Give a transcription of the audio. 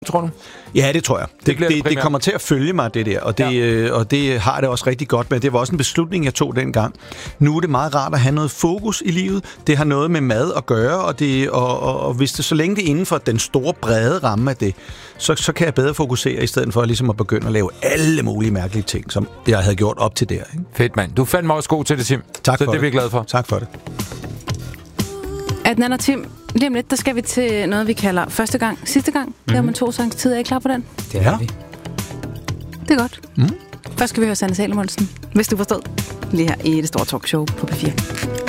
tror du? Ja, det tror jeg. Det kommer til at følge mig, det der, og det har det også rigtig godt med. Det var også en beslutning, jeg tog dengang. Nu er det meget rart at have noget fokus i livet. Det har noget med mad at gøre, og hvis det så længe det er inden for den store, brede ramme af det, så kan jeg bedre fokusere, i stedet for ligesom at begynde at lave alle mulige mærkelige ting, som jeg havde gjort op til der. Ikke? Fedt, mand. Du fandt mig også god til det, Tim. Tak så for det er vi glade for. Tak for det. Adnan og Tim, lige om lidt, der skal vi til noget, vi kalder første gang, sidste gang. Det har man 2 sangs tid. Er I klar på den? Det er vi. Det er godt. Først skal vi høre Sanne Salomonsen, hvis du forstod. Lige her i Det Store Talkshow på P4.